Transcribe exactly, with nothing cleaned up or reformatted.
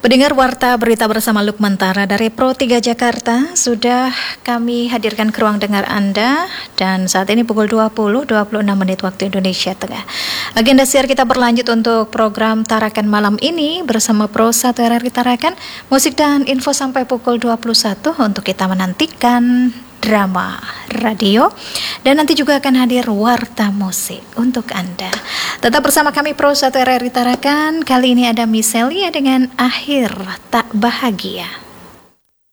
Pendengar Warta Berita bersama Lukman Tara dari Pro tiga Jakarta, sudah kami hadirkan ke ruang dengar Anda dan saat ini pukul dua puluh dua puluh enam menit waktu Indonesia Tengah. Agenda siar kita berlanjut untuk program Tarakan malam ini bersama Pro satu R R I Tarakan, musik dan info sampai pukul dua puluh satu untuk kita menantikan drama radio dan nanti juga akan hadir warta musik untuk Anda. Tetap bersama kami Pro satu R R I Tarakan. Kali ini ada Miselia dengan Akhir Tak Bahagia.